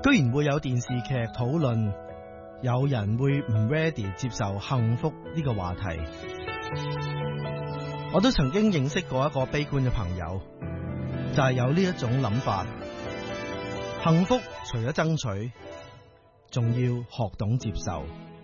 居然會有電視劇討論，有人會唔 ready 接受幸福呢個話題。我都曾經認識過一個悲觀嘅朋友，就係有呢一種諗法。幸福除咗爭取，仲要學懂接受。